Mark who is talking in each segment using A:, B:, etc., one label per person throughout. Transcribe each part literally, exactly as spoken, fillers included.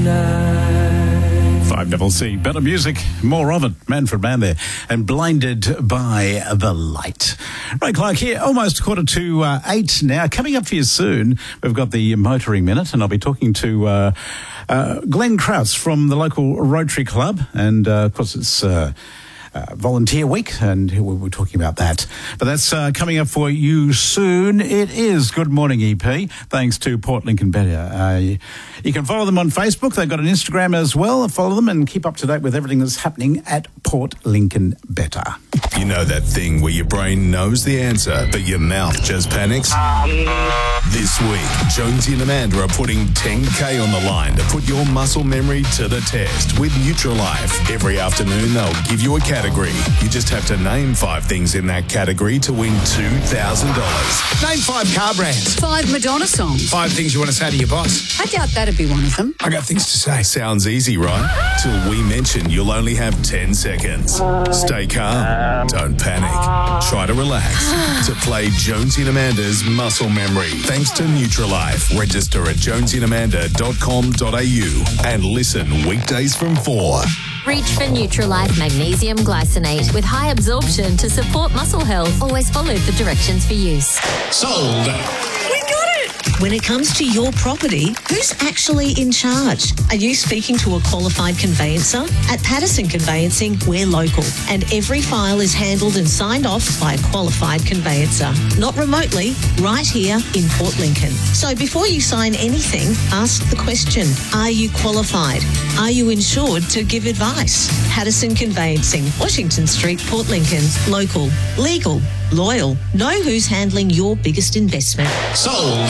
A: tonight.
B: five double C, better music, more of it. Manfred Mann there, and Blinded by the Light. Ray Clark here, almost quarter to uh, eight now. Coming up for you soon, we've got the Motoring Minute, and I'll be talking to uh, uh, Glenn Krauss from the local Rotary Club, and uh, of course it's Uh, Uh, volunteer week, and we'll be talking about that. But that's uh, coming up for you soon. It is Good Morning E P, thanks to Port Lincoln Better. Uh, you, you can follow them on Facebook. They've got an Instagram as well. Follow them and keep up to date with everything that's happening at Port Lincoln Better.
C: You know that thing where your brain knows the answer, but your mouth just panics? This week, Jonesy and Amanda are putting ten K on the line to put your muscle memory to the test with Nutrilife. Every afternoon, they'll give you a category. You just have to name five things in that category to win two thousand dollars.
D: Name five car brands.
E: Five Madonna songs.
D: Five things you want to say to your boss.
E: I doubt that'd be one of them.
D: I got things to say.
C: Sounds easy, right? Till we mention you'll only have ten seconds. Stay calm. Don't panic. Try to relax. To play Jonesy and Amanda's Muscle Memory. Thanks to Nutrilife. Register at jonesy and amanda dot com dot a u and listen weekdays from four.
F: Reach for Nutrilife Magnesium Glycinate with high absorption to support muscle health. Always follow the directions for use.
D: Sold.
G: We got it! When it comes to your property, who's actually in charge? Are you speaking to a qualified conveyancer? At Patterson Conveyancing, we're local, and every file is handled and signed off by a qualified conveyancer. Not remotely, right here in Port Lincoln. So before you sign anything, ask the question, are you qualified? Are you insured to give advice? Patterson Conveyancing, Washington Street, Port Lincoln. Local, legal, loyal. Know who's handling your biggest investment.
D: Sold.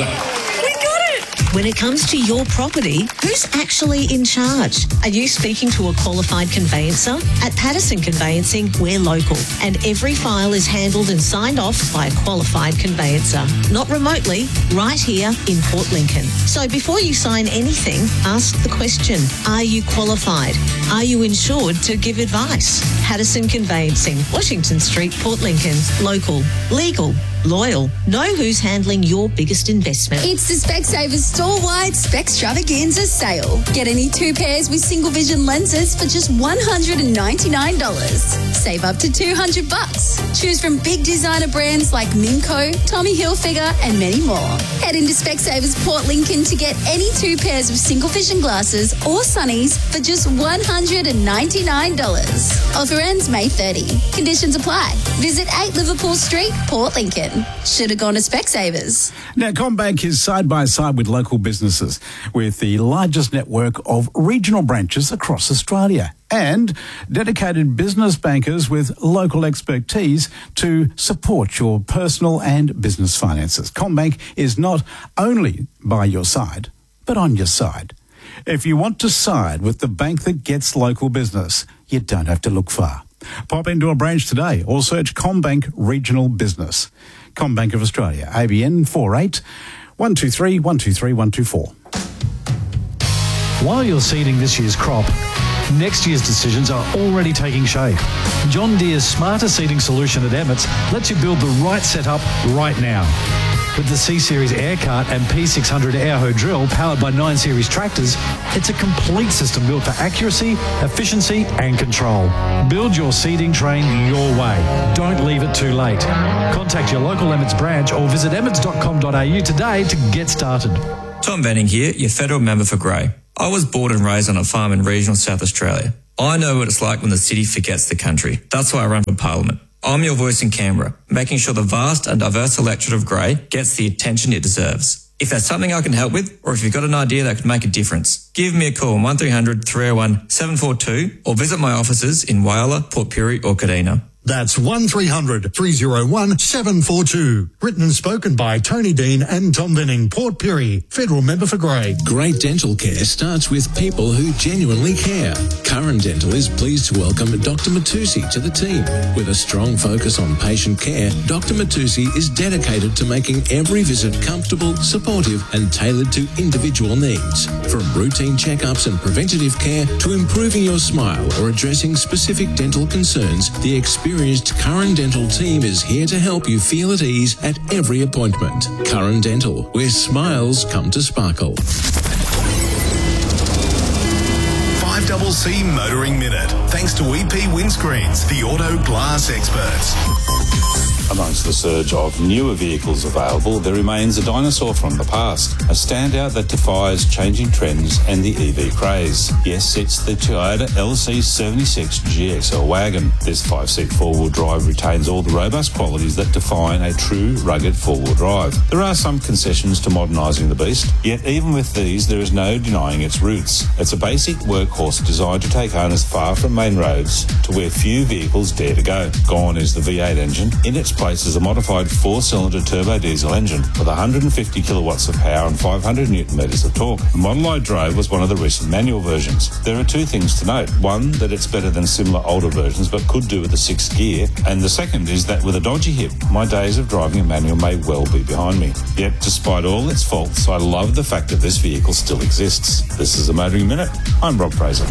G: When it comes to your property, who's actually in charge? Are you speaking to a qualified conveyancer? At Patterson Conveyancing, we're local, and every file is handled and signed off by a qualified conveyancer. Not remotely, right here in Port Lincoln. So before you sign anything, ask the question, are you qualified? Are you insured to give advice? Patterson Conveyancing, Washington Street, Port Lincoln. Local, legal, loyal. Know who's handling your biggest investment.
E: It's the Specsavers store-wide Spextravaganza sale. Get any two pairs with single vision lenses for just one hundred ninety-nine dollars. Save up to two hundred bucks. Choose from big designer brands like Minco, Tommy Hilfiger, and many more. Head into Specsavers Port Lincoln to get any two pairs of single vision glasses or sunnies for just one hundred ninety-nine dollars. Offer ends May thirtieth. Conditions apply. Visit eight Liverpool Street, Port Lincoln. Should have gone to Specsavers.
B: Now, CommBank is side by side with local businesses with the largest network of regional branches across Australia and dedicated business bankers with local expertise to support your personal and business finances. CommBank is not only by your side, but on your side. If you want to side with the bank that gets local business, you don't have to look far. Pop into a branch today or search CommBank Regional Business. CommBank of Australia, A B N four eight one two three one two three one two four.
H: While you're seeding this year's crop, next year's decisions are already taking shape. John Deere's smarter seeding solution at Emmets lets you build the right setup right now. With the C-Series Air Cart and P six hundred Airho drill powered by nine series tractors, it's a complete system built for accuracy, efficiency and control. Build your seeding train your way. Don't leave it too late. Contact your local Emmets branch or visit emmets dot com dot a u today to get started.
I: Tom Venning here, your federal member for Grey. I was born and raised on a farm in regional South Australia. I know what it's like when the city forgets the country. That's why I run for Parliament. I'm your voice in Canberra, making sure the vast and diverse electorate of Grey gets the attention it deserves. If there's something I can help with, or if you've got an idea that could make a difference, give me a call on one three hundred three oh one seven four two or visit my offices in Whyalla, Port Pirie or Kadina.
J: That's one three hundred three oh one seven four two. Written and spoken by Tony Dean and Tom Venning, Port Pirie, Federal Member for Grey.
K: Great dental care starts with people who genuinely care. Curran Dental is pleased to welcome Doctor Matusi to the team. With a strong focus on patient care, Doctor Matusi is dedicated to making every visit comfortable, supportive and tailored to individual needs. From routine checkups and preventative care to improving your smile or addressing specific dental concerns, the experienced Curran Dental team is here to help you feel at ease at every appointment. Curran Dental, where smiles come to sparkle.
C: C Motoring Minute. Thanks to E P Windscreens, the auto glass experts.
A: Amongst the surge of newer vehicles available, there remains a dinosaur from the past, a standout that defies changing trends and the E V craze. Yes, it's the Toyota L C seventy-six G X L wagon. This five-seat four-wheel drive retains all the robust qualities that define a true rugged four-wheel drive. There are some concessions to modernising the beast, yet even with these, there is no denying its roots. It's a basic workhorse designed to take owners far from main roads to where few vehicles dare to go. Gone is the V eight engine. In its place is a modified four-cylinder turbo diesel engine with one hundred fifty kilowatts of power and five hundred newton metres of torque. The model I drove was one of the recent manual versions. There are two things to note. One, that it's better than similar older versions but could do with a sixth gear. And the second is that with a dodgy hip, my days of driving a manual may well be behind me. Yet, despite all its faults, I love the fact that this vehicle still exists. This is the Motoring Minute. I'm Rob Fraser.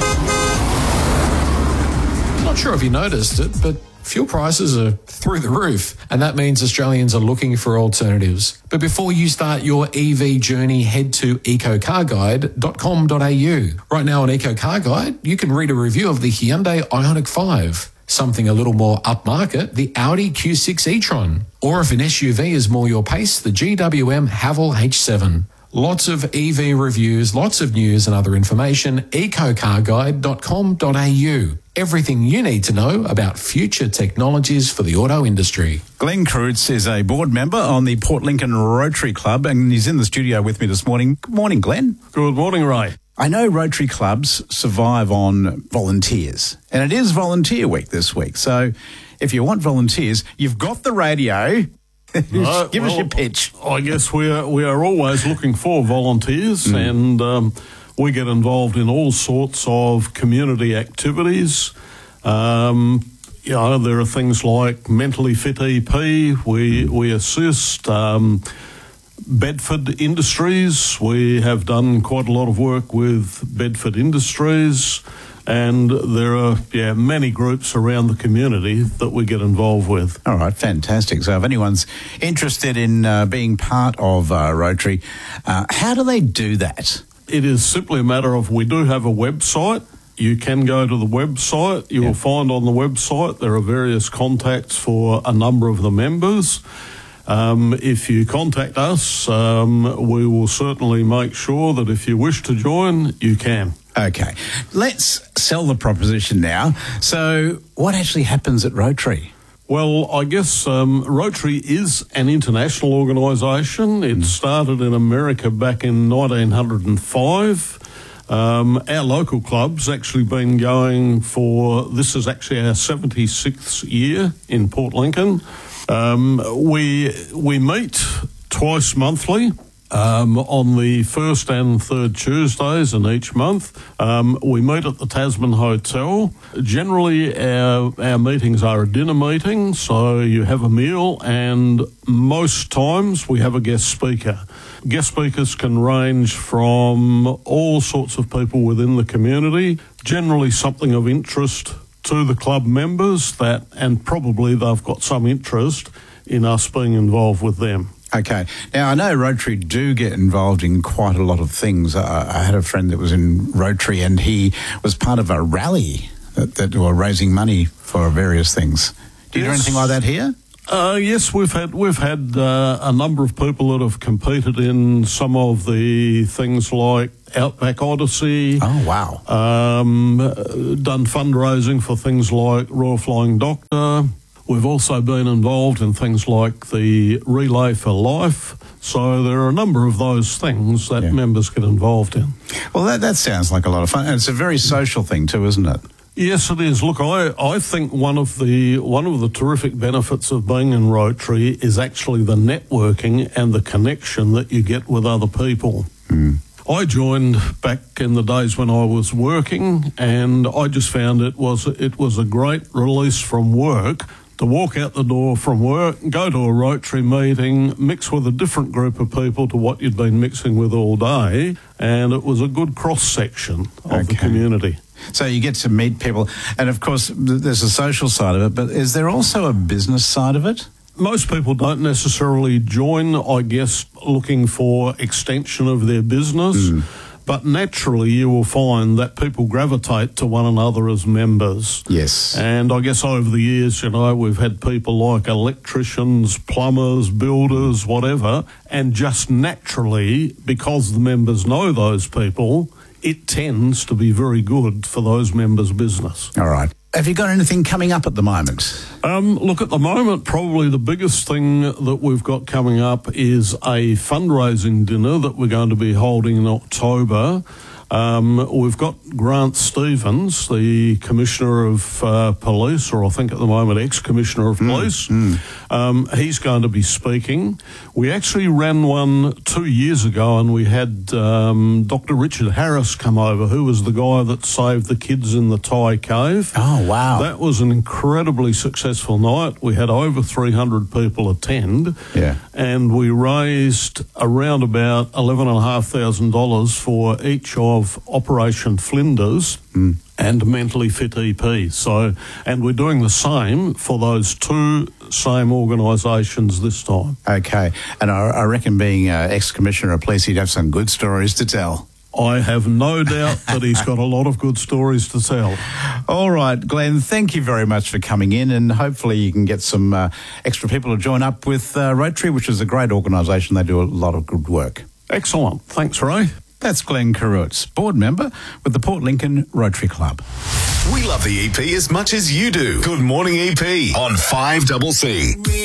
L: Not sure if you noticed it, but fuel prices are through the roof, and that means Australians are looking for alternatives. But before you start your E V journey, head to eco car guide dot com dot a u. Right now on Eco Car Guide, you can read a review of the Hyundai Ioniq five, something a little more upmarket, the Audi Q six e-tron, or if an S U V is more your pace, the G W M Haval H seven. Lots of E V reviews, lots of news and other information, eco car guide dot com dot a u. Everything you need to know about future technologies for the auto industry.
B: Glenn Kreutz is a board member on the Port Lincoln Rotary Club, and he's in the studio with me this morning. Good morning, Glenn.
M: Good morning, Ray.
B: I know Rotary clubs survive on volunteers, and it is Volunteer Week this week. So if you want volunteers, you've got the radio.
M: No,
B: Give
M: well,
B: us your pitch.
M: I guess we are, we are always looking for volunteers, mm. and um, we get involved in all sorts of community activities. Um, you know, there are things like Mentally Fit E P. We, we assist um, Bedford Industries. We have done quite a lot of work with Bedford Industries. And there are, yeah, many groups around the community that we get involved with.
B: All right, fantastic. So if anyone's interested in uh, being part of uh, Rotary, uh, how do they do that?
M: It is simply a matter of, we do have a website. You can go to the website. You yeah. will find on the website there are various contacts for a number of the members. Um, if you contact us, um, we will certainly make sure that if you wish to join, you can.
B: Okay, let's sell the proposition now. So what actually happens at Rotary?
M: Well, I guess um, Rotary is an international organisation. It mm. started in America back in nineteen oh five. Um, our local club's actually been going for, this is actually our seventy-sixth year in Port Lincoln. Um, we we meet twice monthly. Um, on the first and third Tuesdays in each month. Um, we meet at the Tasman Hotel. Generally, our, our meetings are a dinner meeting, so you have a meal, and most times we have a guest speaker. Guest speakers can range from all sorts of people within the community, generally something of interest to the club members, that, and probably they've got some interest in us being involved with them.
B: Okay. Now, I know Rotary do get involved in quite a lot of things. Uh, I had a friend that was in Rotary, and he was part of a rally that, that were raising money for various things. Do you yes. do anything like that here?
M: Uh, yes, we've had we've had uh, a number of people that have competed in some of the things like Outback Odyssey.
B: Oh, wow.
M: Um, done fundraising for things like Royal Flying Doctor. We've also been involved in things like the Relay for Life. So there are a number of those things that yeah. members get involved in.
B: Well, that, that sounds like a lot of fun. And it's a very social thing too, isn't it?
M: Yes, it is. Look, I, I think one of the one of the terrific benefits of being in Rotary is actually the networking and the connection that you get with other people.
B: Mm.
M: I joined back in the days when I was working, and I just found it was it was a great release from work to walk out the door from work, go to a Rotary meeting, mix with a different group of people to what you'd been mixing with all day, and it was a good cross-section of okay. the community.
B: So you get to meet people, and of course there's a social side of it, but is there also a business side of it?
M: Most people don't necessarily join, I guess, looking for extension of their business.
B: Mm.
M: but naturally you will find that people gravitate to one another as members.
B: Yes.
M: And I guess over the years, you know, we've had people like electricians, plumbers, builders, whatever, and just naturally, because the members know those people, it tends to be very good for those members' business.
B: All right. Have you got anything coming up at the moment?
M: Um, look, at the moment, probably the biggest thing that we've got coming up is a fundraising dinner that we're going to be holding in October. Um, we've got Grant Stevens, the Commissioner of uh, Police, or I think at the moment ex-Commissioner of Police.
B: Mm, mm.
M: Um, he's going to be speaking. We actually ran one two years ago, and we had um, Doctor Richard Harris come over, who was the guy that saved the kids in the Thai cave.
B: Oh, wow.
M: That was an incredibly successful night. We had over three hundred people attend.
B: Yeah.
M: And we raised around about eleven thousand five hundred dollars for each of Operation Flinders
B: mm.
M: and Mentally Fit E P. So, and we're doing the same for those two same organisations this time.
B: Okay. And I, I reckon being uh, ex-Commissioner of Police, he'd have some good stories to tell.
M: I have no doubt that he's got a lot of good stories to tell.
B: All right, Glenn, thank you very much for coming in, and hopefully you can get some uh, extra people to join up with uh, Rotary, which is a great organisation. They do a lot of good work.
M: Excellent. Thanks, Ray.
B: That's Glenn Carruthers, board member with the Port Lincoln Rotary Club.
C: We love the E P as much as you do. Good morning, E P on five C C.